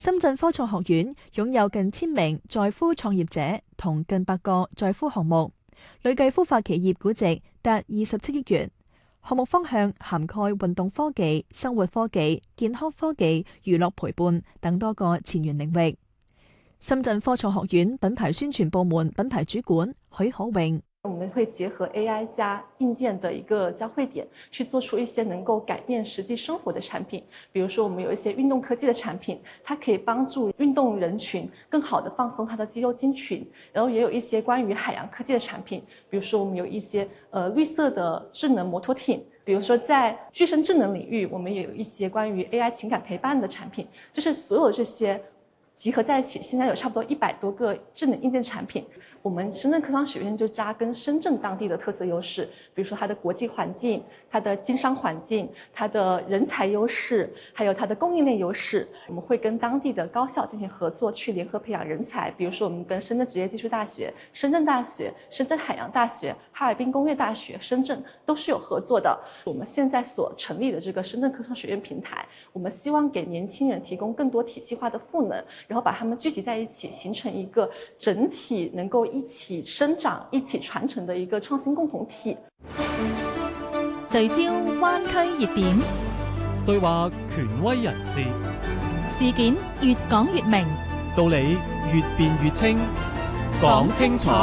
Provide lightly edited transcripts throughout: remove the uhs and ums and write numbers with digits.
深圳科創學院擁有近1000名在孵創業者同近100個在孵項目，累計孵化企業估值達27億元。項目方向涵蓋運動科技、生活科技、健康科技、娛樂陪伴等多個前沿領域。深圳科創學院品牌宣傳部門品牌主管許可榮： 我們會結合 AI 加硬件的一個交匯點，去做出一些能夠改變實際生活的產品。比如說，我們有一些運動科技的產品，它可以幫助運動人群更好的放鬆它的肌肉筋群。然後也有一些關於海洋科技的產品，比如說我們有一些綠色的智能摩托艇。比如說在具身智能領域，我們也有一些關於 AI 情感陪伴的產品。就是所有這些集合在一起，現在有差不多100多個智能硬件產品。我們深圳科創學院就扎根深圳當地的特色優勢，比如說它的國際環境、它的經商環境、它的人才優勢，還有它的供應鏈優勢。我們會跟當地的高校進行合作，去聯合培養人才。比如說我們跟深圳職業技術大學、深圳大學、深圳海洋大學、哈爾濱工業大學、深圳都是有合作的。我們現在所成立的這個深圳科創學院平台，我們希望給年輕人提供更多體系化的賦能，然後把他們聚集在一起，形成一個整體能夠一起生長、一起傳承的一個創新共同體。 聚焦灣區熱點， 對話權威人士， 事件越講越明， 道理越辯越清，講清楚。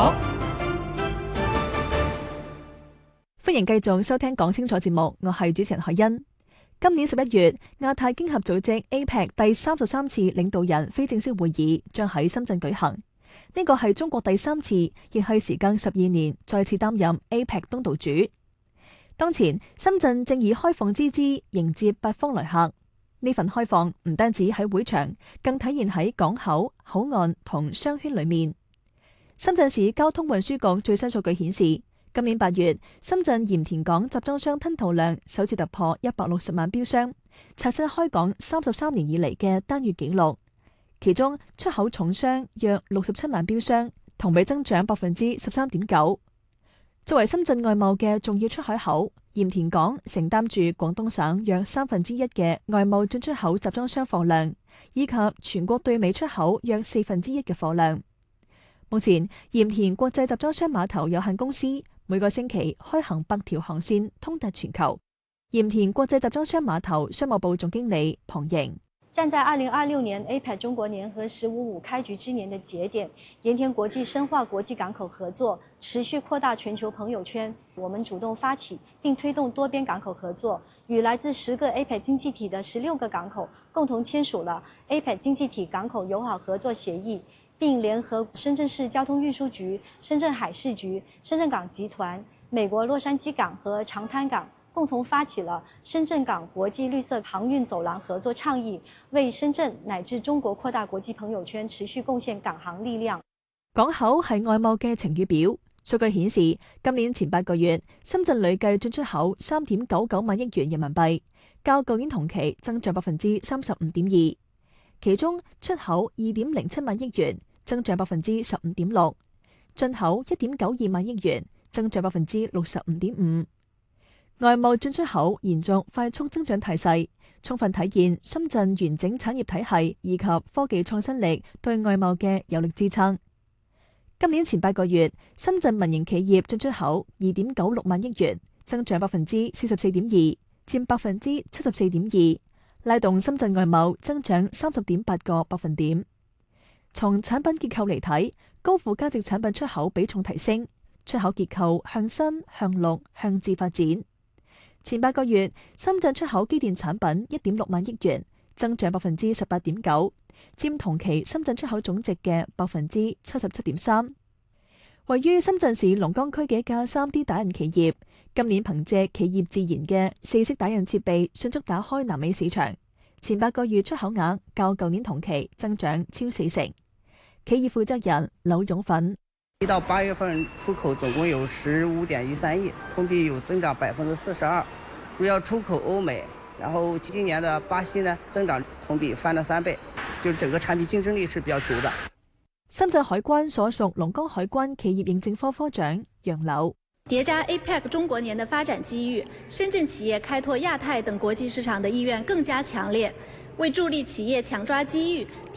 歡迎繼續收聽講清楚節目，我係主持人海欣。今年11月，亞太經合組織 APEC 第33次領導人非正式會議將喺深圳舉行。呢個係中國第3次，亦係時間12年再次擔任 APEC 東道主。當前，深圳正以開放之姿迎接8方來客。呢份開放唔單止喺會場，更體現喺港口、口岸同商圈裏面。深圳市交通運輸局最新數據顯示，今年8月，深圳鹽田港集裝箱吞吐量首次突破160萬標箱，刷新開港33年以嚟嘅單月紀錄。其中出口重箱約67萬標箱，同比增長13.9%。作為深圳外貿嘅重要出海口，鹽田港承擔住廣東省約1/3嘅外貿進出口集裝箱貨量，以及全國對美出口約1/4嘅貨量。目前，鹽田國際集裝箱碼頭有限公司每個星期開行8條航線，通達全球。鹽田國際集裝箱碼頭商務部總經理龐瑩： 站在2026年 APEC 中國年和15.5開局之年的節點，鹽田國際深化國際港口合作，持續擴大全球朋友圈。我們主動發起並推動多邊港口合作，與來自10個 APEC 經濟體的16個港口共同簽署了 APEC 經濟體港口友好合作協議，並聯合深圳市交通運輸局、深圳海事局、深圳港集團、美國洛杉磯港和長灘港共同發起了深圳港國際綠色航運走廊合作倡議，為深圳乃至中國擴大國際朋友圈持續貢獻港航力量。 港口係外貿嘅晴雨表，數據顯示今年前8個月，深圳累計進出口3.99萬億元人民幣，較舊年同期增長35.2%。其中出口2.07萬億元，增長15.6%；進口1.92萬億元，增長65.5%。外貿進出口延續快速增長態勢，充分體現深圳完整產業體系以及科技創新力對外貿嘅有力支撐。今年前8個月，深圳民營企業進出口2.96萬億元，增長44.2%，佔74.2%，拉動深圳外貿增長30.8個百分點。從產品結構嚟睇，高附加值產品出口比重提升，出口結構向新、向綠、向智發展。前8個月，深圳出口機電產品1.6萬億元，增長18.9%，佔同期深圳出口總值嘅77.3%。位於深圳市龍崗區嘅一家3D 打印企業，今年憑借企業自研嘅4色打印設備，迅速打開南美市場。前8個月出口額較舊年同期增長超40%。企業負責人劉勇奮 1到8月份出口總共有15.13億，同比有增長42%，主要出口歐美。然後今年的巴西呢，增長同比翻了3倍，就整個產品競爭力是比較足的。 深圳海關所屬龍崗海關企業認證科科長楊柳： 疊加 APEC 中國年的發展機遇，深圳企業開拓亞太等國際市場的意願更加強烈。 为助力企业强抓机遇，